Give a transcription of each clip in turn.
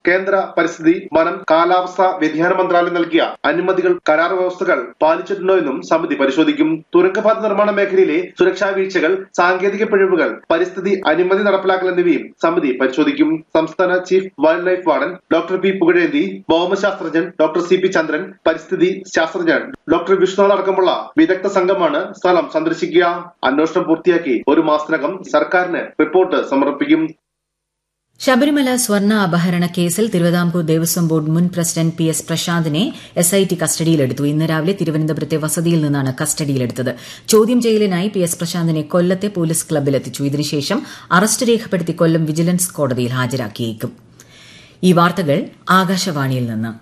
കേന്ദ്ര പരിസ്ഥിതി, വനം, കാലാവസ്ഥാ വ്യതിയാന മന്ത്രാലയം നൽകിയ അനുമതികൾ, കരാർ വ്യവസ്ഥകൾ പാലിച്ചിട്ടുണ്ടോ എന്നും സമിതി പരിശോധിക്കും. തുരങ്കപാത നിർമ്മാണ മേഖലയിലെ സുരക്ഷാ വീഴ്ചകൾ, സാങ്കേതിക പിഴവുകൾ, പരിസ്ഥിതി അനുമതി നടപ്പിലാക്കൽ എന്നിവയും സമിതി പരിശോധിക്കും. സംസ്ഥാന chief wild life warden doctor P Pugazhenthi, ഭൗമശാസ്ത്രജ്ഞൻ doctor C P ചന്ദ്രൻ, പരിസ്ഥിതി ശാസ്ത്രജ്ഞൻ ഡോക്ടർ വിഷ്ണുനാഥ് അടക്കമുള്ള വിദഗ്ധ സംഘമാണ് സ്ഥലം സന്ദർശിക്കുക. അന്വേഷണം പൂർത്തിയാക്കി 1 മാസത്തിനകം സർക്കാരിന് റിപ്പോർട്ട് സമർപ്പിക്കും. ശബരിമല സ്വർണ്ണ അപഹരണ കേസിൽ തിരുവിതാംകൂർ ദേവസ്വം ബോർഡ് മുൻ പ്രസിഡന്റ് പി എസ് പ്രശാന്തിനെ SIT കസ്റ്റഡിയിലെടുത്തു. ഇന്ന് രാവിലെ തിരുവനന്തപുരത്തെ വസതിയിൽ നിന്നാണ് കസ്റ്റഡിയിലെടുത്തത്. ചോദ്യം ചെയ്യലിനായി പി എസ് പ്രശാന്തിനെ കൊല്ലത്തെ പോലീസ് ക്ലബ്ബിലെത്തിച്ചു. ഇതിനുശേഷം അറസ്റ്റ് രേഖപ്പെടുത്തി കൊല്ലം വിജിലൻസ് കോടതിയിൽ ഹാജരാക്കിയേക്കും. ഈ വാർത്തകൾ ആകാശവാണിയിൽ നിന്ന്.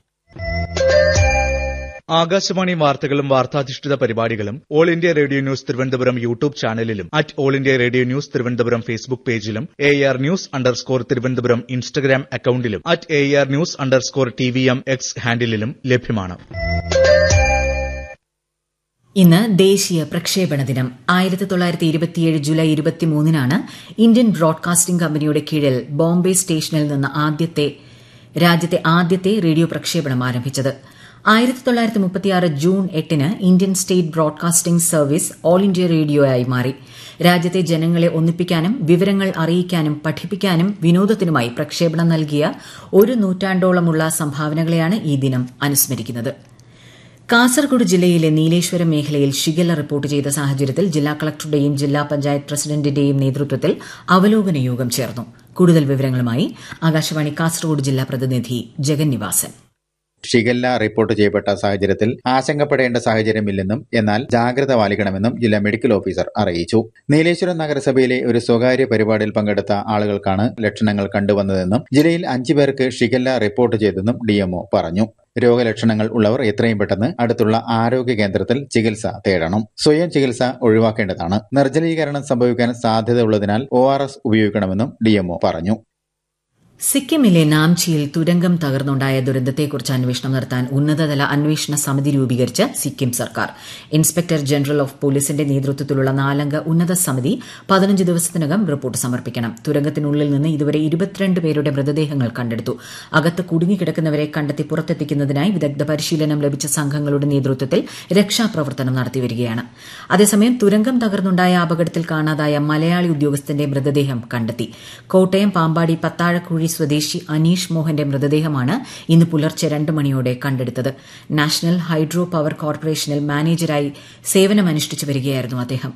ആകാശവാണി വാർത്തകളും വാർത്താധിഷ്ഠിത പരിപാടികളും all India radio news Thiruvananthapuram YouTube ചാനലിലും all India radio news Thiruvananthapuram Facebook പേജിലും AR ന്യൂസ് തിരുവനന്തപുരം ഇൻസ്റ്റഗ്രാം അക്കൌണ്ടിലും AR ന്യൂസ് TVM X ഹാൻഡിലും ലഭ്യമാണ്. ഇന്ന് ദേശീയ പ്രക്ഷേപണ ദിനം. 1927 ജൂലൈ 23-നാണ് ഇന്ത്യൻ ബ്രോഡ്കാസ്റ്റിംഗ് കമ്പനിയുടെ കീഴിൽ ബോംബെ സ്റ്റേഷനിൽ നിന്ന് രാജ്യത്തെ ആദ്യത്തെ റേഡിയോ പ്രക്ഷേപണം ആരംഭിച്ചത്. 1936 June 8-ന് Indian state broadcasting service all India റേഡിയോയായി മാറി. രാജ്യത്തെ ജനങ്ങളെ ഒന്നിപ്പിക്കാനും വിവരങ്ങൾ അറിയിക്കാനും പഠിപ്പിക്കാനും വിനോദത്തിനുമായി പ്രക്ഷേപണം നൽകിയ 1 നൂറ്റാണ്ടോളമുള്ള സംഭാവനകളെയാണ് ഈ ദിനം അനുസ്മരിക്കുന്നത്. കാസർഗോഡ് ജില്ലയിലെ നീലേശ്വരം മേഖലയിൽ ഷിഗല്ല റിപ്പോർട്ട് ചെയ്ത സാഹചര്യത്തിൽ ജില്ലാ കളക്ടറുടെയും ജില്ലാ പഞ്ചായത്ത് പ്രസിഡന്റിന്റെയും നേതൃത്വത്തിൽ അവലോകന യോഗം ചേർന്നു. കൂടുതൽ വിവരങ്ങളുമായി ആകാശവാണി കാസർഗോഡ് ജില്ലാ പ്രതിനിധി ജഗൻ നിവാസൻ. ഷിഗല്ല റിപ്പോർട്ട് ചെയ്യപ്പെട്ട സാഹചര്യത്തിൽ ആശങ്കപ്പെടേണ്ട സാഹചര്യമില്ലെന്നും എന്നാൽ ജാഗ്രത പാലിക്കണമെന്നും ജില്ലാ മെഡിക്കൽ ഓഫീസർ അറിയിച്ചു. നീലേശ്വരം നഗരസഭയിലെ ഒരു സ്വകാര്യ പരിപാടിയിൽ പങ്കെടുത്ത ആളുകൾക്കാണ് ലക്ഷണങ്ങൾ കണ്ടുവന്നതെന്നും ജില്ലയിൽ 5 പേർക്ക് ഷിഗല്ല റിപ്പോർട്ട് ചെയ്തെന്നും DMO പറഞ്ഞു. രോഗലക്ഷണങ്ങൾ ഉള്ളവർ എത്രയും പെട്ടെന്ന് അടുത്തുള്ള ആരോഗ്യ കേന്ദ്രത്തിൽ ചികിത്സ തേടണം. സ്വയം ചികിത്സ ഒഴിവാക്കേണ്ടതാണ്. നിർജ്ജലീകരണം സംഭവിക്കാൻ സാധ്യതയുള്ളതിനാൽ ORS ഉപയോഗിക്കണമെന്നും DMO പറഞ്ഞു. സിക്കിമിലെ നാംചിയിൽ തുരങ്കം തകർന്നുണ്ടായ ദുരന്തത്തെക്കുറിച്ച് അന്വേഷണം നടത്താൻ ഉന്നതതല അന്വേഷണ സമിതി രൂപീകരിച്ച് സിക്കിം സർക്കാർ. ഇൻസ്പെക്ടർ ജനറൽ ഓഫ് പോലീസിന്റെ നേതൃത്വത്തിലുള്ള 4-അംഗ ഉന്നത സമിതി 15 ദിവസത്തിനകം റിപ്പോർട്ട് സമർപ്പിക്കണം. തുരങ്കത്തിനുള്ളിൽ നിന്ന് ഇതുവരെ 22 പേരുടെ മൃതദേഹങ്ങൾ കണ്ടെടുത്തു. അകത്ത് കുടുങ്ങിക്കിടക്കുന്നവരെ കണ്ടെത്തി പുറത്തെത്തിക്കുന്നതിനായി വിദഗ്ധ പരിശീലനം ലഭിച്ച സംഘങ്ങളുടെ നേതൃത്വത്തിൽ രക്ഷാപ്രവർത്തനം നടത്തിവരികയാണ്. അതേസമയം തുരങ്കം തകർന്നുണ്ടായ അപകടത്തിൽ കാണാതായ മലയാളി ഉദ്യോഗസ്ഥന്റെ മൃതദേഹം കണ്ടെത്തി. കോട്ടയം പാമ്പാടി പത്താഴക്കുഴി സ്വദേശി അനീഷ് മോഹന്റെ മൃതദേഹമാണ് ഇന്ന് പുലർച്ചെ 2 മണിയോടെ കണ്ടെടുത്തത്. നാഷണൽ ഹൈഡ്രോ പവർ കോർപ്പറേഷനിൽ മാനേജരായി സേവനമനുഷ്ഠിച്ചു വരികയായിരുന്നു അദ്ദേഹം.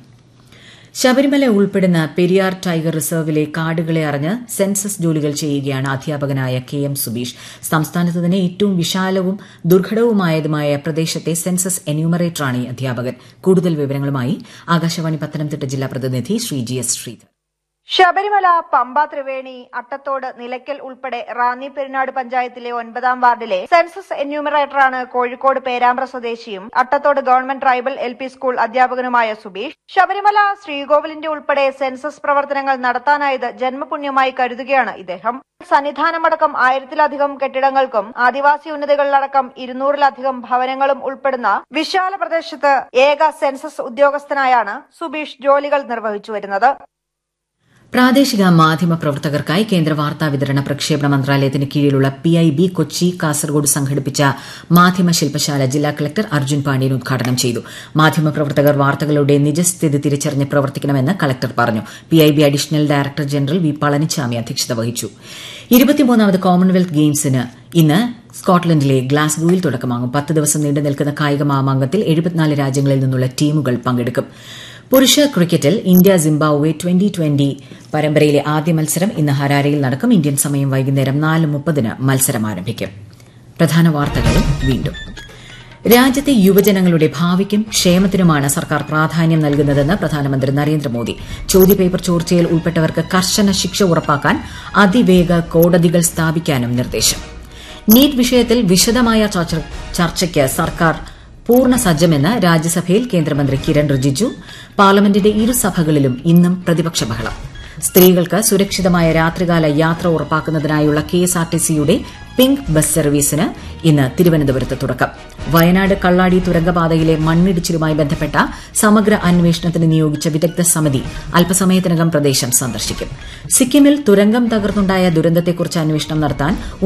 ശബരിമല ഉൾപ്പെടുന്ന പെരിയാർ ടൈഗർ റിസർവിലെ കാടുകളെ അറിഞ്ഞ് സെൻസസ് ജോലികൾ ചെയ്യുകയാണ് അധ്യാപകനായ KM സുബീഷ്. സംസ്ഥാനത്ത് തന്നെ ഏറ്റവും വിശാലവും ദുർഘടവുമായതുമായ പ്രദേശത്തെ സെൻസസ് എന്യൂമറേറ്ററാണ് ഈ അധ്യാപകൻ. കൂടുതൽ വിവരങ്ങളുമായി ആകാശവാണി പത്തനംതിട്ട ജില്ലാ പ്രതിനിധി ശ്രീ GS ശ്രീധർ. ശബരിമല, പമ്പ, ത്രിവേണി, അട്ടത്തോട്, നിലയ്ക്കൽ ഉൾപ്പെടെ റാന്നി പെരുന്നാട് പഞ്ചായത്തിലെ 9-ാം വാർഡിലെ സെൻസസ് എന്യൂമറേറ്ററാണ് കോഴിക്കോട് പേരാമ്പ്ര സ്വദേശിയും Attathodu government tribal LP school അധ്യാപകനുമായ Subeesh. Sabarimala, ശ്രീകോവിലിന്റെ ഉൾപ്പെടെ സെൻസസ് പ്രവർത്തനങ്ങൾ നടത്താനായത് ജന്മപുണ്യമായി കരുതുകയാണ് ഇദ്ദേഹം. സന്നിധാനമടക്കം 1000-ലധികം കെട്ടിടങ്ങൾക്കും ആദിവാസി ഉന്നതികളിലടക്കം 200-ലധികം ഭവനങ്ങളും ഉൾപ്പെടുന്ന വിശാല പ്രദേശത്ത് ഏക സെൻസസ് ഉദ്യോഗസ്ഥനായാണ് സുബീഷ് ജോലികൾ നിർവഹിച്ചു വരുന്നത്. പ്രാദേശിക മാധ്യമ പ്രവർത്തകർക്കായി കേന്ദ്ര വാർത്താ വിതരണ പ്രക്ഷേപണ മന്ത്രാലയത്തിന് കീഴിലുള്ള PIB കൊച്ചി, കാസർഗോഡ് സംഘടിപ്പിച്ച മാധ്യമ ശില്പശാല ജില്ലാ കളക്ടർ അർജുൻ പാണ്ഡ്യൻ ഉദ്ഘാടനം ചെയ്തു. മാധ്യമ പ്രവർത്തകർ വാർത്തകളുടെ നിജസ്ഥിതി തിരിച്ചറിഞ്ഞ് പ്രവർത്തിക്കണമെന്ന് കളക്ടർ പറഞ്ഞു. PIB additional director general V Palaniswami അധ്യക്ഷത വഹിച്ചു. 23ാമത് കോമൺവെൽത്ത് ഗെയിംസിന് ഇന്ന് സ്കോട്ട്ലൻഡിലെ ഗ്ലാസ്ഗോയിൽ തുടക്കമാകും. 10 ദിവസം നീണ്ടു നിൽക്കുന്ന കായിക മാമാങ്കത്തിൽ 74 രാജ്യങ്ങളിൽ നിന്നുള്ള ടീമുകൾ പങ്കെടുക്കും. പുരുഷ ക്രിക്കറ്റിൽ ഇന്ത്യ സിംബാബ്വെ 2020 പരമ്പരയിലെ ആദ്യ മത്സരം ഇന്ന് ഹരാരയിൽ നടക്കും. ഇന്ത്യൻ സമയം വൈകുന്നേരം 4:30-ന് മത്സരം ആരംഭിക്കും. പ്രധാന വാർത്തകൾ വീണ്ടും. രാജ്യത്തെ യുവജനങ്ങളുടെ ഭാവിക്കും ക്ഷേമത്തിനുമാണ് സർക്കാർ പ്രാധാന്യം നൽകുന്നതെന്ന് പ്രധാനമന്ത്രി നരേന്ദ്രമോദി. ചോദ്യപേപ്പർ ചോർച്ചയിൽ ഉൾപ്പെട്ടവർക്ക് കർശന ശിക്ഷ ഉറപ്പാക്കാൻ അതിവേഗ കോടതികൾ സ്ഥാപിക്കാനും നിർദ്ദേശം. നീറ്റ് വിഷയത്തിൽ വിശദമായ ചർച്ചയ്ക്ക് സർക്കാർ പൂർണ്ണ സജ്ജമെന്ന് രാജ്യസഭയിൽ കേന്ദ്രമന്ത്രി കിരൺ റിജിജു. പാർലമെന്റിന്റെ ഇരുസഭകളിലും ഇന്നും പ്രതിപക്ഷ ബഹളം. സ്ത്രീകൾക്ക് സുരക്ഷിതമായ രാത്രികാല യാത്ര ഉറപ്പാക്കുന്നതിനായുള്ള KSRTCയുടെ പിങ്ക് ബസ് സർവീസിന് ഇന്ന് തിരുവനന്തപുരത്ത് തുടക്കം. വയനാട് കള്ളാടി തുരങ്കപാതയിലെ മണ്ണിടിച്ചിലുമായി ബന്ധപ്പെട്ട സമഗ്ര അന്വേഷണത്തിന് നിയോഗിച്ച വിദഗ്ധ സമിതി അല്പസമയത്തിനകം പ്രദേശം സന്ദർശിക്കും. സിക്കിമിൽ തുരങ്കം തകർന്നുണ്ടായ ദുരന്തത്തെക്കുറിച്ച് അന്വേഷണം നടത്താൻ